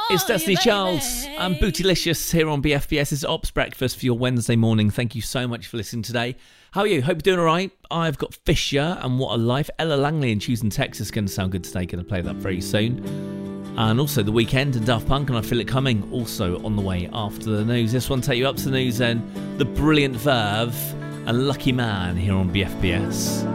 It's Destiny Charles and Bootylicious here on BFBS. It's Ops Breakfast for your Wednesday morning. Thank you so much for listening today. How are you? Hope you're doing all right. I've got Fisher and What a Life. Ella Langley in Houston, Texas. Going to sound good today. Going to play that very soon. And also The Weeknd and Daft Punk and I Feel It Coming. Also on the way after the news. This one take you up to the news then. The Brilliant Verve and Lucky Man here on BFBS.